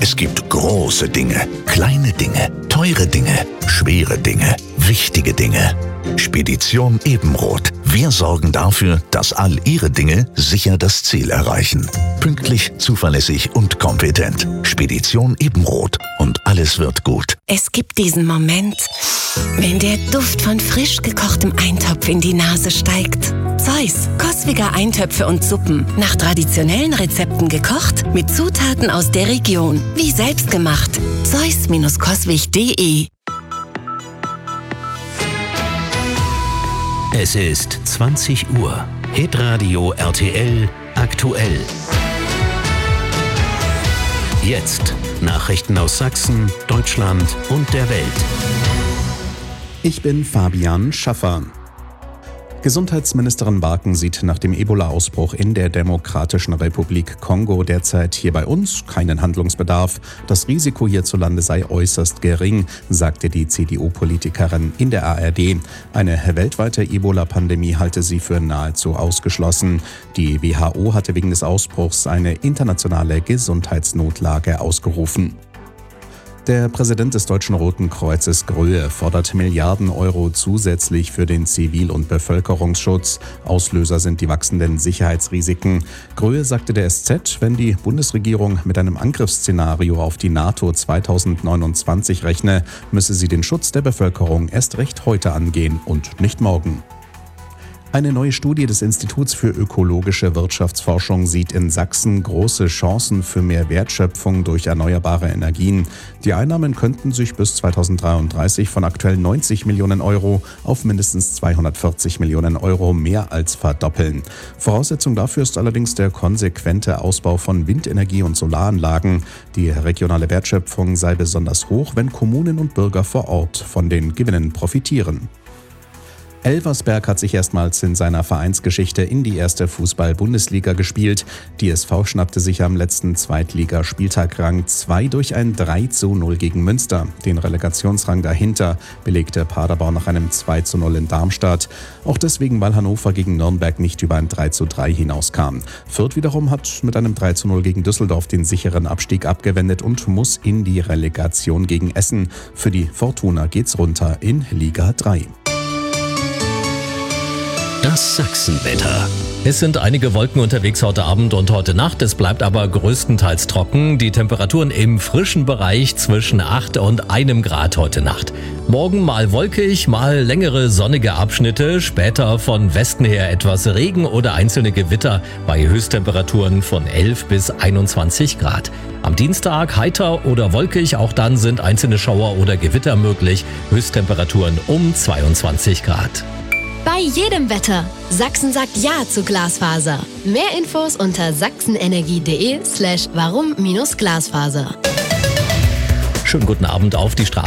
Es gibt große Dinge, kleine Dinge, teure Dinge, schwere Dinge, wichtige Dinge. Spedition Ebenroth. Wir sorgen dafür, dass all Ihre Dinge sicher das Ziel erreichen. Pünktlich, zuverlässig und kompetent. Spedition Ebenroth. Und alles wird gut. Es gibt diesen Moment, wenn der Duft von frisch gekochtem Eintopf in die Nase steigt. Zeus, koswiger Eintöpfe und Suppen. Nach traditionellen Rezepten gekocht, mit Zutaten aus der Region. Wie selbst gemacht. Zeus-koswig.de. Es ist 20 Uhr. Hitradio RTL aktuell. Jetzt Nachrichten aus Sachsen, Deutschland und der Welt. Ich bin Fabian Schaffer. Gesundheitsministerin Barken sieht nach dem Ebola-Ausbruch in der Demokratischen Republik Kongo derzeit hier bei uns keinen Handlungsbedarf. Das Risiko hierzulande sei äußerst gering, sagte die CDU-Politikerin in der ARD. Eine weltweite Ebola-Pandemie halte sie für nahezu ausgeschlossen. Die WHO hatte wegen des Ausbruchs eine internationale Gesundheitsnotlage ausgerufen. Der Präsident des Deutschen Roten Kreuzes Gröhe fordert Milliarden Euro zusätzlich für den Zivil- und Bevölkerungsschutz. Auslöser sind die wachsenden Sicherheitsrisiken. Gröhe sagte der SZ, wenn die Bundesregierung mit einem Angriffsszenario auf die NATO 2029 rechne, müsse sie den Schutz der Bevölkerung erst recht heute angehen und nicht morgen. Eine neue Studie des Instituts für ökologische Wirtschaftsforschung sieht in Sachsen große Chancen für mehr Wertschöpfung durch erneuerbare Energien. Die Einnahmen könnten sich bis 2033 von aktuell 90 Millionen Euro auf mindestens 240 Millionen Euro mehr als verdoppeln. Voraussetzung dafür ist allerdings der konsequente Ausbau von Windenergie und Solaranlagen. Die regionale Wertschöpfung sei besonders hoch, wenn Kommunen und Bürger vor Ort von den Gewinnen profitieren. Elversberg hat sich erstmals in seiner Vereinsgeschichte in die erste Fußball-Bundesliga gespielt. Die SV schnappte sich am letzten Zweitligaspieltag Rang 2 durch ein 3:0 gegen Münster. Den Relegationsrang dahinter belegte Paderborn nach einem 2:0 in Darmstadt. Auch deswegen, weil Hannover gegen Nürnberg nicht über ein 3:3 hinauskam. Fürth wiederum hat mit einem 3:0 gegen Düsseldorf den sicheren Abstieg abgewendet und muss in die Relegation gegen Essen. Für die Fortuna geht's runter in Liga 3. Das Sachsenwetter. Es sind einige Wolken unterwegs heute Abend und heute Nacht. Es bleibt aber größtenteils trocken. Die Temperaturen im frischen Bereich zwischen 8 und 1 Grad heute Nacht. Morgen mal wolkig, mal längere sonnige Abschnitte. Später von Westen her etwas Regen oder einzelne Gewitter bei Höchsttemperaturen von 11 bis 21 Grad. Am Dienstag heiter oder wolkig. Auch dann sind einzelne Schauer oder Gewitter möglich. Höchsttemperaturen um 22 Grad. Bei jedem Wetter. Sachsen sagt Ja zu Glasfaser. Mehr Infos unter sachsenenergie.de/warum-Glasfaser. Schönen guten Abend auf die Straße.